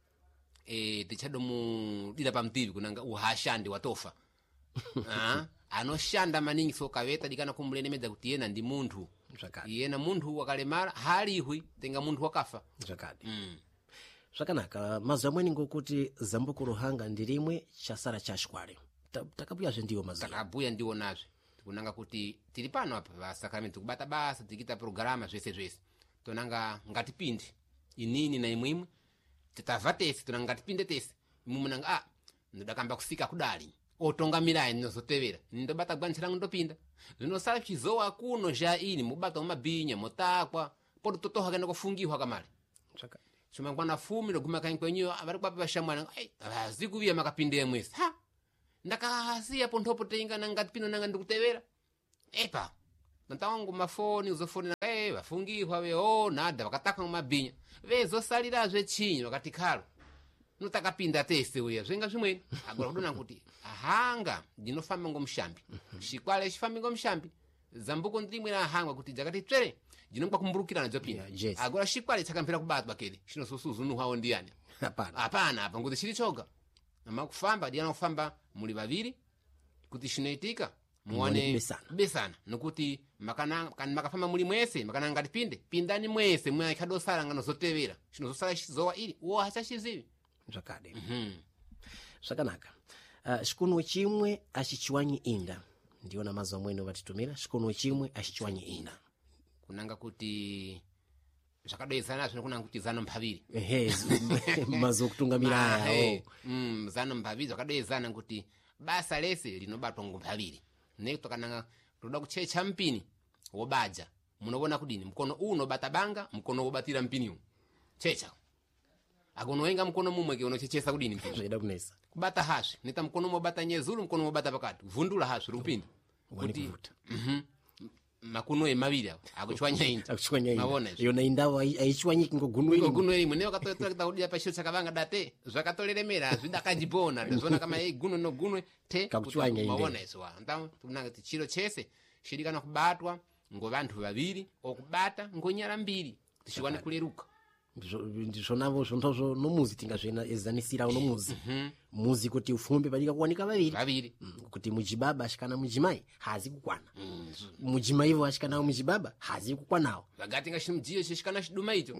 Speaker 3: tichadomudira pamtivi kunanga uhashandi watofa anoshanda maningi so kaveta dikana kumulenemedza kuti yena ndi munthu yena munthu wakalemala halihwi tenga munthu wakafa
Speaker 1: zvakadi zvakanaka mazu amweni ngokuti zambuko ruhanga ndi limwe chasara chaxkwale takabuyazve ndiwo mazu
Speaker 3: takabuya ndiwo nazve tikunanga kuti tili pano apa vasakramenti kubata basa tikita programa zvese tonanga ngatipinde inini na imwimwe titava tese tonanga ngatipinde tese imumunanga ndodakamba kusika kudali otongamirayi ninozotevera nindobata gwanchira ndopinda zinosala chizowa kuno ja ini mubata umabinya motakwa poti totoha kena kufungihwa kamali chimangwana fumi loguma kankwenyo avari kwapa vashamwana vazikuviya makapinde mwesi ndakasiya ponthopo tenga nangatipino nanga ndikutevera epa ntawangu mafoni uzofoni vafungihwa ve nada vakataka mumabinya vezosalirazve chinyi vakati khalo nutakapinda tese uya zvenga zvimweni agora kudona kuti ahanga ndinofamba ngomushambi xikwale xifambi ngomushambi zambuko ndilimwera ahangwa kuti dzakati tsvere ndinongwa kumburukirana dzopinda agora xikwale chakampira kubatwa kele xinososuzunuhwawo ndiyani apana apa nguti xili choga amakufamba diyana kufamba muli vaviri kuti xinoitika muone besana nokuti makafamba muli mwese makana ngatipinde pindani mwese mwe ikhadosala nganozotevera xinozosala xizowa ili hachaxizivi
Speaker 1: zvakade zvakanaka xikuno chimwe achichiwanyi inda ndiona mazi amwene watitumira chikono chimwe achichwanye ina
Speaker 3: kunanga kuti zvakadoedzana zvino kunanga kuti zano mphaviri
Speaker 1: mazi okutungamira aya
Speaker 3: zano mphaviri zvakadoedzana kuti basa lese linobatwa ngumphaviri nekuti kananga toda kuchecha mpini wobaja munoona kudini mkono unobata banga mkono wobatira mpiniwo checha akonowenga mkono mumwe ke unochechesa kudini mpini
Speaker 1: zvaida kunesa
Speaker 3: kubata hasvi neta mkono mobata nyezulu mkono mobata pakati vhundula hasvi rupindi kuti makuno emaviri awo akuchwanya ina
Speaker 1: mavona yona indavo aichwanyiki
Speaker 3: ngoguno rimwe ne wakatotora kudia pachiro chakavanga date zvakatoleremera zvidakajipona ndazona kama guno noguno te
Speaker 1: kakuchwanya inde
Speaker 3: mavona iswa ndamo tunanga kuti chiro chese chidikana kubatwa ngovantu vaviri okubata ngonyara mbiri tichiwana kuleruka
Speaker 1: ndizvonavo zvonazvo nomuzi tingazvezanisira nomuzi muzi kuti ufumbe padika kuwanika vaviri kuti mujibaba ashikana mujimai hazi kukwana mujimai ivo ashikana mujibaba hazi kukwanawo
Speaker 3: vagati ngashimdziyo chishikana chiduma icho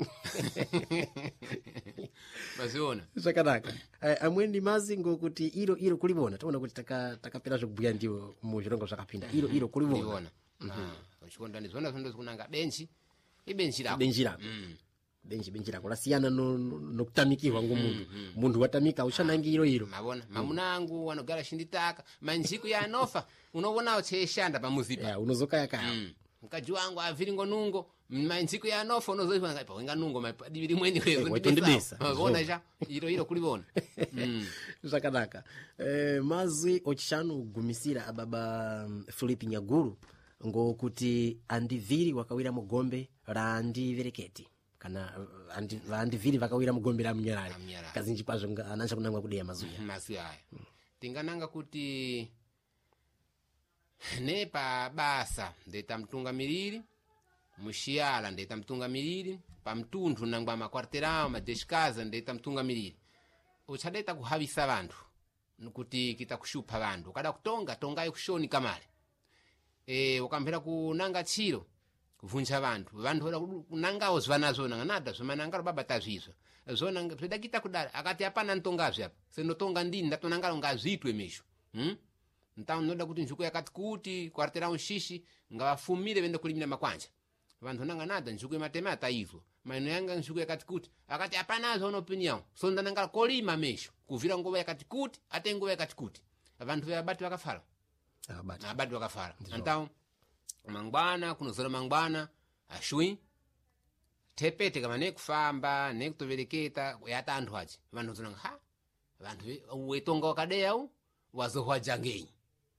Speaker 3: maziona
Speaker 1: zvakanaka amweni mazi ngokuti iro kulivona taona kuti takapera zvokubhuya ndiwo muzvirongo zvakapinda iro kulivona
Speaker 3: uchikondani zvona zvondozikunanga benchi ibenchi rako
Speaker 1: benchi rako lasiyana nokutamikirwa munhu watamika uchanangi iro
Speaker 3: mavona mamuna angu wanogara shinditaka manjiku yanofa unovonawo cheishanda pamuzipa
Speaker 1: unozokayakaya
Speaker 3: mukadzi wangu avhiri ngonungo manjiku yanofa unozoiva pawenga nungo padivi rimweni wezondibesa cha iro kulivona
Speaker 1: zvakanaka mazwi ochishanu gumisira ababa Philipi Nyaguru ngokuti andivhiri wakawira mugombe la andivereketi kana vandivhiri vakawira mugombe la mnyarari kazinji pazvo anacha kunangwa kudeya mazwi
Speaker 3: aya tingananga kuti nepa basa ndeta mtungamiriri mushiyala ndeta mtungamiriri pamtunthu nangwa makwarterawo madeshikaza ndeta mtungamiriri uchadeta kuhavisa vantu kuti kita kushupha vantu kada kutongayo kushoni kamale ukamphera kunanga chiro kuvunja vantu kunangawo zvanazo nanga zvamanangaro babata zvizvo zvona zvedakita kudara akati hapana ntongazvi apa senotonga ndini ndatonangaro ngazviitwe misho ntawo noda kuti njuku yakati kuti kwartera unshishi ngavafumire vende kulimira makwanja vantu nanga nada njuku yematema ataizwa maino yanga njuku yakati kuti akati hapanazo unopiniyawo so ndanangara kolima misho kuvira nguva yakati kuti ate nguva yakati kuti vantu vabati vakafara abati vakafara antawo mangwana kunozora mangwana ashwi tepete kama nekufamba nekutovereketa yata antu achi vantu zonanga vantu wetonga wakadeya wazohwaja ngenyi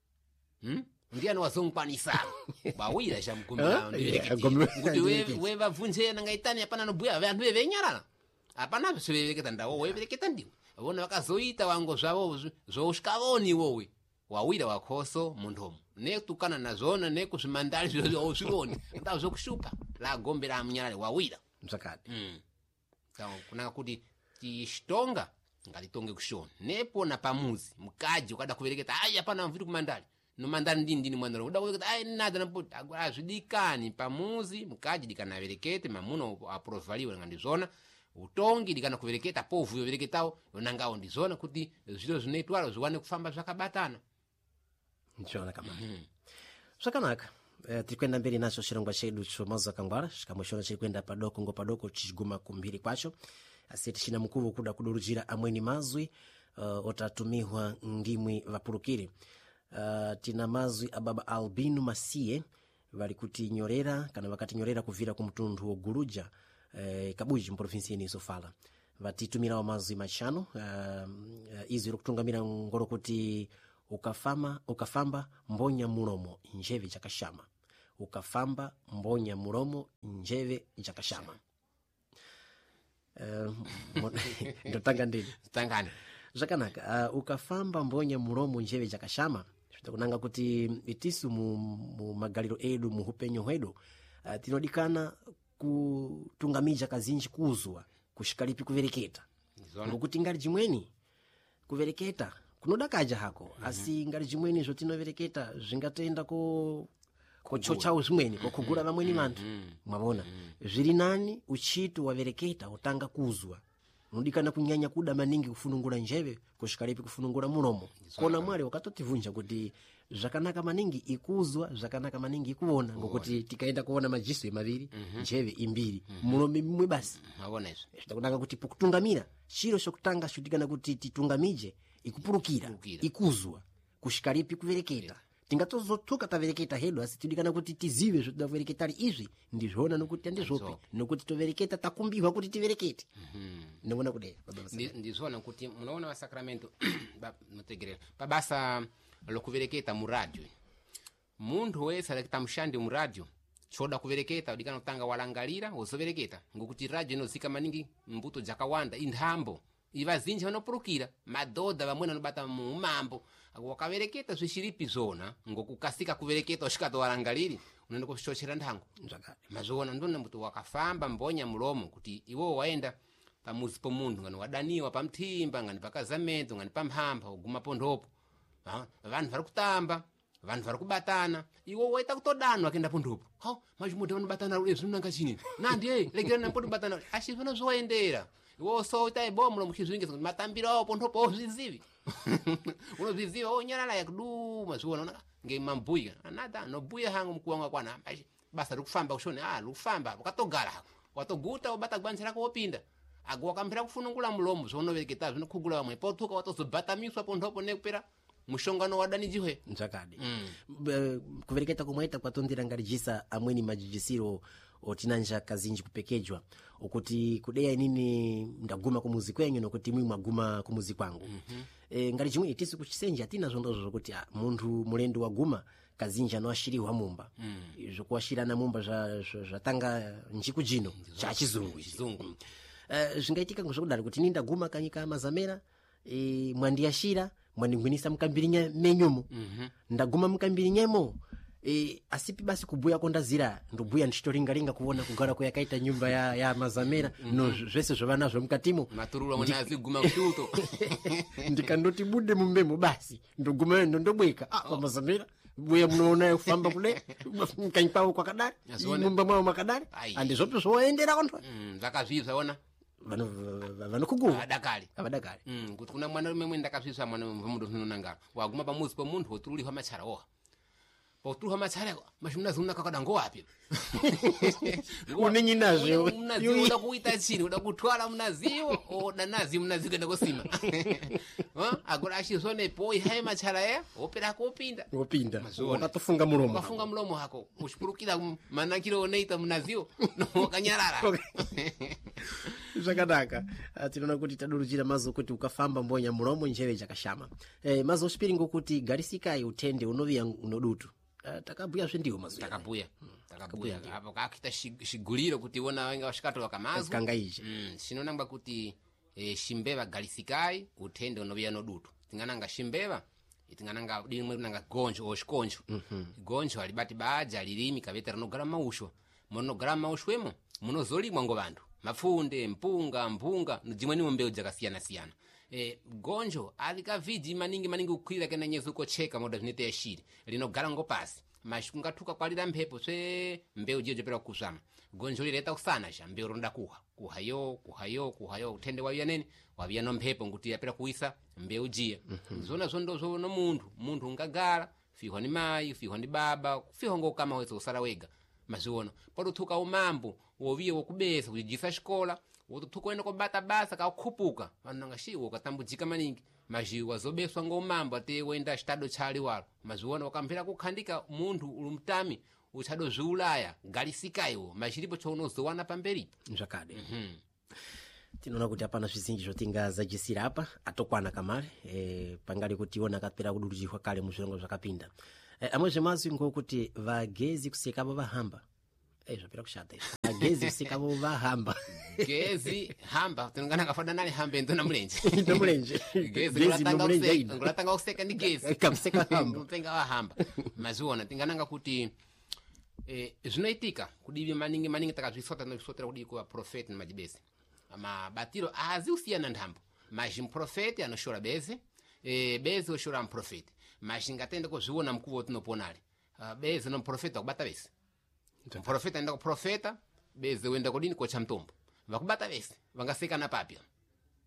Speaker 3: ndiani wazongkwanisa bawira shamkumira kuti wevabvunze nanga itani hapana nobhuya vantu vevenyarara hapana zvevereketa ndawo wevereketa ndiwe vona vakazoita wango zvavo zvousvikavoni iwowe wawira wakhoso muntomo nekutukana nazvona nekuzvimandari zvozvivoni ndao zvokushupa la gombe la mnyarari wawira
Speaker 1: mzakadi
Speaker 3: kunaka kuti tishitonga ngalitonge kushona nepona pamuzi mukaji ukada kuvereketa ai hapana mviri kumandari nomandari ndini mwanaro uda kuvereketa ai nada naputi azvidikani pamuzi mukaji dikana verekete mamuno aprovaliwe ngandizvona utongi dikana kuvereketa povu yovereketawo yonangawo ndizvona kuti zviro zvinoitwaro zviwane kufamba zvakabatana
Speaker 1: nchona kama zvakanaka tiri kuenda mberi nacho chirongwa chedu chomazuva kangwara chikamweshona chiri kuenda padoko chichiguma kumbiri kwacho asi tichina mukuru kuda kudurujira amweni mazwi otatumihwa ndimwi vapurukiri tina mazwi ababa Albino Masiye vari kutinyorera kana vakatinyorera kuvira kumtundu woguluja kabuji mprovinsi yeni Sofala vatitumirawo mazwi machano izwi rokutungamira ngoro kuti ukafamba mbonya mulomo njeve chakashama ukafamba mbonya mulomo njeve chakashama ndotanga ndini
Speaker 3: tangani
Speaker 1: zvakanaka ukafamba mbonya mulomo njeve chakashama kunanga kuti itisu mu magaliro edu mu upenyu hwedu tinodikana kutungamija kazinji kuzwa kushikalipi kuvereketa ngokuti ngali jimweni kuvereketa kunodakaja hako asi ngali jimweni zvotinovereketa zvingatenda kochochawo zvimweni kokugura vamweni vantu mwavona zviri nani uchitu wavereketa utanga kuzwa unodikana kunyanya kuda maningi kufunungura njeve kushikalipi kufunungura mulomo kona mwari wakatotivunja kuti zvakanaka maningi ikuzwa, zvakanaka maningi ikuona, ngokuti tikaenda kuona majiso maviri njeve imbiri mulomi mumwe basi.
Speaker 3: Mabona izvo
Speaker 1: Zvidakunanga kuti pokutungamira chiro chokutanga chodikana kuti titungamije ikupurukira, ikuzwa kusvika ripi kuvereketa. Tingatozothuka tavereketa hedu asi tidikana kuti tizive zvotoda kuvereketari izvi ndizvona nokuti andizvopi nokuti tovereketa takumbirwa kuti tiverekete. Ndinoona kudai
Speaker 3: ndizvona kuti munoona vasakramento mutegerera pabasa lokuvereketa muradio. Muntu wese alekita mushandi muradio choda kuvereketa udikana kutanga walangalira wozovereketa ngokuti radio inozika maningi mbuto dzakawanda inthambo ivazinji vanopurukira madhodha vamwene vanobata muumambo wakavereketa zvichiripi zona ngokukasika kuvereketa usvikati walangaliri unoenda kuchochera nthango mazona ndona mbuto wakafamba mbonya mulomo kuti iwo waenda pamuzi pomuntu ngani wadaniwa pamthimba ngani pakazamento ngani pamphamba uguma pondopo vanhu vari kutamba vanhu vari kubatana iwo waita kutodanwa kenda pondopo machimudhe vanobatana zvinonanga chini nandi legera nampoti batana ashivana zvoendera iwo soita ibomulo muchizvingiza matambiro awo pondopo ozvizivi unozviziva onyarala yakuduma zviona ngemambuya anata nobuya hangu mkuwanga kwana basa rikufamba kushone rikufamba ukatogara watoguta wabata gwanzi rako wopinda ago wakampira kufunungula mulomo zvonovereketa zvinokhugula vamwe pothuka watozobhatamiswa pondopo nekupera mushongano wadanijihwe
Speaker 1: nzakadi kuvereketa kumwaita kwatondera ngalijisa amweni majijisiro otinanja kazinji kupekejwa okuti kudeya inini ndaguma kumuzi kwenyu nokuti mwi mwaguma kumuzi kwangu. Ngati chimwe tisi kuchisenja atina zondozo zokuti muntu mulendo waguma kazinji anoashiriwa mumba zvokuashirana mumba zvatanga njiku jino cha chizungu. Zvingaitika ngozvakudaro kuti ini ndaguma kanyika mazamera mwandiyashira mwandingwinisa mukambirinya menyumo ndaguma mukambirinyemo asipi basi kubuya kondazira ndobuya ndichitoringaringa kuona kugara kwayakaita nyumba ya mazamera no zvese zvavanazvo mukatimo
Speaker 3: maturula mwana guma kushuto
Speaker 1: ndikandoti bude mumbemo basi ndoguma ndobweka pamazamera buya munoona kufamba kule mkanyipawo kwakadari nyumba mwawo makadari andizvopi zvoendera kontwa
Speaker 3: vakazvizva ona
Speaker 1: vanokuguma
Speaker 3: avadakali kuti kuna mwana umwe ndakazvizva mwana mumundo zvinonangara waguma pamuzi pomuntu woturulihwa machara oha potuha machara mashimuna kakada ngowapi
Speaker 1: unenyi nazvo
Speaker 3: unaziwo uda kuita chini uda kutwala munaziwo oda nazi munazi kwenda kusima agora ashizone poi hai machara ya opera kopinda wakatofunga mulomo hako ushipurukira manakiro oneita munaziwo wakanyarara
Speaker 1: zvakanaka. Tinoona kuti taduruchira mazo kuti ukafamba mbonya mulomo njeve chakashama. Mazo ushipiri ngokuti garisikai utende unoviya unodutu takabuya zvendiwo mazo
Speaker 3: takabuya apo kakita shiguliro kuti wona wenga washikato wakamazo
Speaker 1: kanga ichi
Speaker 3: sinonangwa kuti shimbeva galisikai utende unoviya nodutu tingananga shimbeva itingananga dimwe nanga gonjo oshikonjo gonjo alibati baja lilimi kaveta rinogara mausho munogara maushwemo munozolimwa ngo vantu mapfunde mpunga dzimweni mbeu dzakasiyana gonjo alikavhidhi maningi kukwira kana nyezo kocheka moda zvinete yashiri linogara ngo pasi mashungatuka kwalira mphepo swe mbeu jiyo jopera kuzama gonjo lireta kusana sha mbeu ronda kuhayo utende wawiya nene wawiya no mphepo nguti yapera kuisa mbeu jiya zona zondozo no muntu ngagara fihwa ni mai fihwa ni baba fihwa ngo kama wezo usara wega maziona podothuka umambo woviye wokubesa kujisa xikola wotothuka wena kobata basa kakhupuka vananga xiwo katambudzika maningi maji wazobeswa ngomambo ate wenda xitado chali walo maziona wakamphera kukhandika munthu ulumtami uchado zviulaya galisikayo machilipo chaunozowana pamberipo
Speaker 1: zvakade. Tinoona kuti apana zvizinji zvotingazajisira apa atokwana kamale pangali kuti iona akapera kuduruchirwa kale muzvirongo zvakapinda. Amwe zvemazi ngokuti vagezi kusekavo vahamba zvapera kushata vagezi kusekavo vahamba
Speaker 3: gezi hamba tinongana kafada nani hambe ndo na mulenje gezi ngulatanga kuseka ndi gezi
Speaker 1: kamseka hamba
Speaker 3: upenga wahamba maziona tingananga kuti zvinoitika kudivi maningi takazvisota nozvisotera kudii kuva profeti namajibesi mabatiro aziusiyana nthambo maji mprofeti anoshora beze beze oshora mprofeti maji ngatende kozviona mkuvo tinoponali beze nomprofeti wakubata bese mprofeta enda kuprofeta beze wenda kudini kocha mtombo vakubata bese vangasekana papya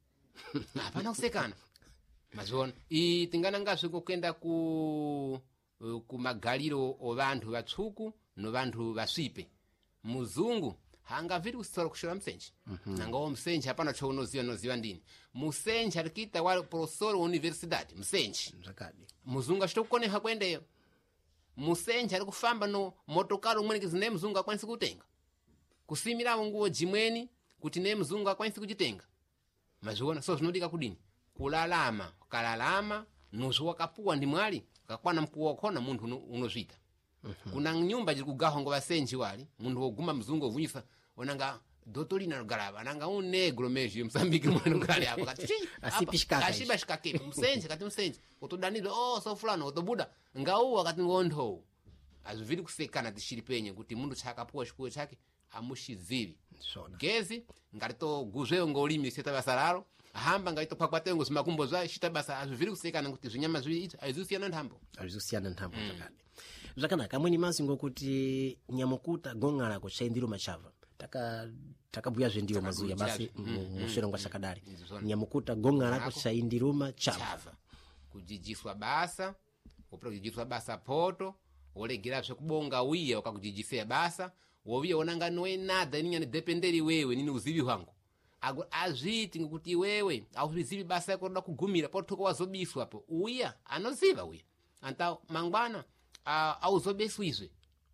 Speaker 3: hapana kusekana maziona tingananga zviko kenda kumagaliro ovanthu vatsuku no vanthu vaswipe. Muzungu hangaviri kusitsola kushora msenje. Nanga o msenje hapana cho unoziva ndini. Musenje alikita wale professor wa universidade msenje.
Speaker 1: Zakadi.
Speaker 3: Muzungu ashitokukoneha kwendeyo. Musenje ali kufamba no motokari umweni kizine mzungu akwanisi kutenga. Kusimira nguo jimweni kuti ne mzungu akwanisi kuchitenga. Maziona so zinodika kudini. Kulalama, kalalama, nusu wakapuwa ndi mwali, kakwana mkuu wakona munthu unozwita. Kuna nyumba jiri kugaho ngo basenji wali, munthu woguma mzungu ovunyisa, onanga Dotolina Garaba, nanga un negro mesmo, Mozambique mwana ngale hapo kati.
Speaker 1: Asipishikaka.
Speaker 3: Ashibashikake, msenje kati msenje. Otodanilo so fulano otobuda ngauwa kati ngondo. Azuviri kusekana tishiripenye kuti mundu chakapuwa chikuwe chake amushizivi.
Speaker 1: Sona.
Speaker 3: Gezi ngalito guzweyo ngolimi seta basararo. Ahamba ngalito pakwatengo simakumbo zwa shita basa azuviri kusekana kuti zinyama zivi ichi aizusiyana ntambo.
Speaker 1: Aizusiyana ntambo zakadi. Zakana kamweni masingo kuti nyamukuta gongala ko chaindiro machava. Takabuyazve ndiyo mazuya basi mushirongo shakadari. Nyamukuta gongala ko chaindiruma chava.
Speaker 3: Kujijiswa basa, opera kujijiswa basa poto, olegeravye kubonga wiya wakakujijisea basa, wowiya onanga noe nada ninya dependeri wewe nini uzivi wangu. Ago azviti ngekuti wewe auzivi basa yako roda kugumira potoko wazobiswa hapo. Uya anoziva uya. Anta mangwana auzobeswizwe.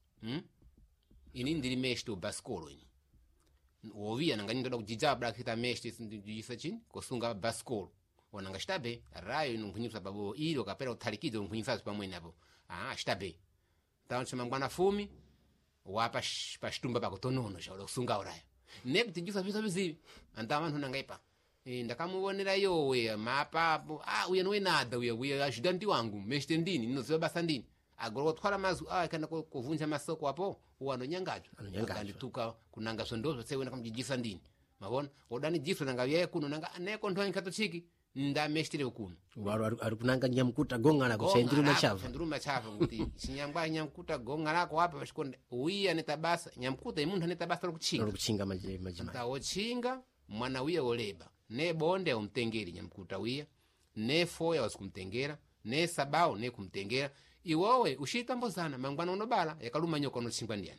Speaker 3: Ini ndiri meshto baskolo ini. Wowiya nanga ndoda kujijabra kita meshte sindijisa chini kosunga baskolo. Onanga shtabe rayo inungunyisa babo ili okapera utalikizo ungunyisa pamwe napo. Shtabe. Taonche mangwana fumi wapa pashtumba pakotonono sha kusunga orayo. Nekuti jisa visa vizivi. Anta abantu nangaipa. Ndakamuonera yowe mapapo uya nowe nada uya ajudanti wangu meshte ndini ninoziva basa ndini. Agoro twala mazu kana kuvunja masoko hapo uwano nyangajo. Akandituka kunanga sondozo tsewe nakamjijisa ndini. Mabona odani jiso nanga yeye kuno nanga neko ntwanyi katochiki nda meshtire kuno.
Speaker 1: Waro arikunanga nyamukuta gongala ko chaindiruma chava.
Speaker 3: Chaindiruma chava kuti chinyangwa nyamukuta gongala ko hapa bashikonde uya netabasa nyamukuta imuntu netabasa lokuchinga.
Speaker 1: Lokuchinga majima.
Speaker 3: Tawochinga mwana wiya oleba. Ne bonde umtengeri nyamukuta wiya. Ne foya wasikumtengera. Ne sabao ne kumtengera. Iwowe ushitambo sana mangwana unobala yakaluma nyoko no chingwa ndiani.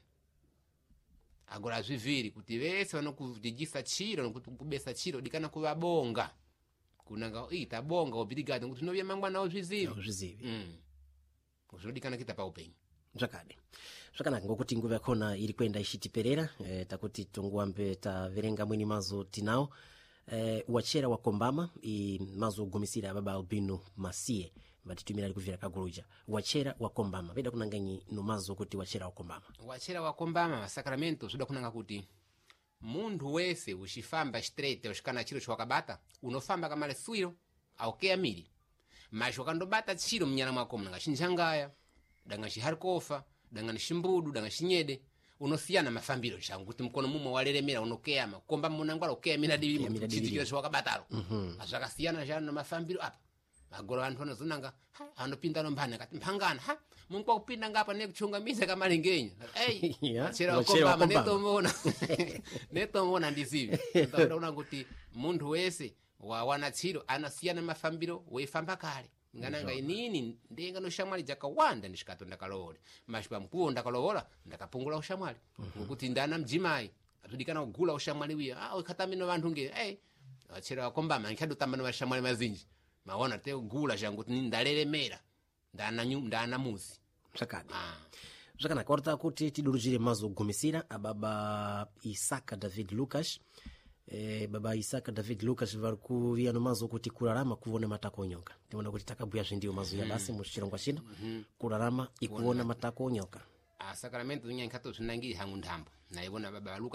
Speaker 3: Agora zviviri kuti vese vanokujijisa chiro nokubesa chiro dikana kuvabonga. Kunanga tabonga obirigado kuti novya mangwana ozvizivi.
Speaker 1: Ozvizivi.
Speaker 3: Uzvodikana kita pa upenyu.
Speaker 1: Zvakade. Zvakanaka ngokuti nguva yakona iri kwenda ichitiperera takuti tongoambe taverenga mwini mazo tinao wachera wakombama mazo gumisira baba Albino Masie vatitumira likuvira kaguluja wachera wakombama veda kunanga nyi nomazo kuti wachera wakombama.
Speaker 3: Wachera wakombama masakramento zvoda kunanga kuti mundu wese ushifamba straight ushikana chiro chwakabata unofamba kamale swiro aukea miri masho kandobata chiro mnyana mwako mnanga shinjangaya danga shiharikofa danga nishimbudu danga shinyede unosiyana mafambiro changu kuti mkono mumo waleremera unokeyama komba munangwala ukeyamira divi chitikira chwakabataro azvakasiyana jana mafambiro apa magoro vantu vanozonanga anopinda nombana kati mpangana munkwa kupinda ngapa nekuchungamiza kamalengenya chera wakombama netomona ndizivi ndaona kuti mundu wese wawana chiro anasiyana mafambiro weifamba kale ngananga inini ndenga no shamwali jakawanda ndishikato ndakalowole mashipa mkuo ndakalowola ndakapungula ushamwali ngokuti ndana mjimai atudikana kugula ushamwali wiya wekatamino vantu nge chera wakombama nkhado tambano washamwali mazinji maona te gula jangu kuti ndalelemera ndana muzi
Speaker 1: Zakadi. Zakana korta kuti tidurujire mazo gumisira ababa Isaka David Lucas baba Isaka David Lucas varikuya no mazo kuti kurarama kuona matako nyoka tiona kuti takabuya zvindiyo mazo ya basi muchirongwa chino kurarama ikuona matako nyoka
Speaker 3: sakramento nyankato zvinangiri hangu ndambo naivona baba Lucas